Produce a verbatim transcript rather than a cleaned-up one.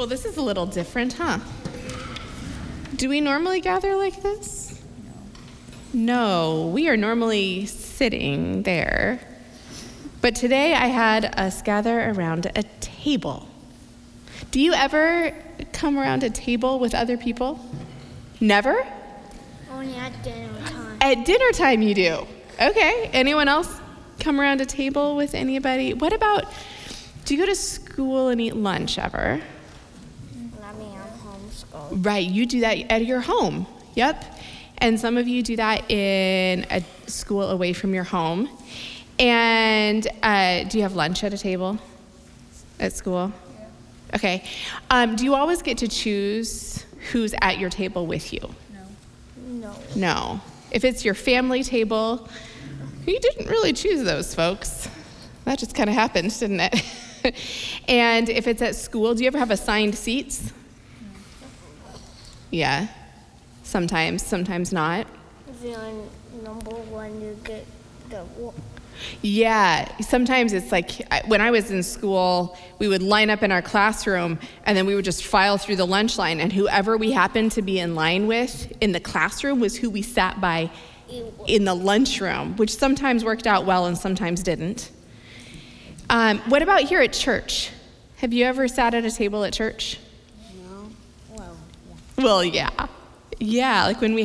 Well, this is a little different, huh? Do we normally gather like this? No, we are normally sitting there. But today I had us gather around a table. Do you ever come around a table with other people? Never? Only at dinner time. At dinner time you do. Okay, anyone else come around a table with anybody? What about, do you go to school and eat lunch ever? I mean, I'm homeschooled. Right, you do that at your home. Yep. And some of you do that in a school away from your home. And uh, do you have lunch at a table at school? Yeah. Okay. Um, do you always get to choose who's at your table with you? No. No. No. If it's your family table, you didn't really choose those folks. That just kind of happened, didn't it? And if it's at school, do you ever have assigned seats? Yeah. Sometimes, sometimes not. If you're on number one, you get the... Yeah, sometimes it's like, when I was in school, we would line up in our classroom, and then we would just file through the lunch line, and whoever we happened to be in line with in the classroom was who we sat by in the lunchroom, which sometimes worked out well and sometimes didn't. Um, what about here at church? Have you ever sat at a table at church? No. Well, Well, yeah. Yeah, like when we